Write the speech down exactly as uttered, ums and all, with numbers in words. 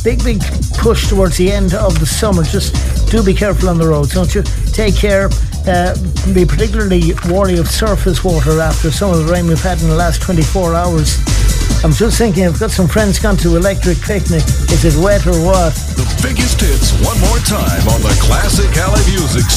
big, big push towards the end of the summer. Just do be careful on the roads, don't you? Take care. Uh, be particularly wary of surface water after some of the rain we've had in the last twenty-four hours. I'm just thinking, I've got some friends gone to Electric Picnic. Is it wet or what? The biggest hits one more time on the Classic Alley Music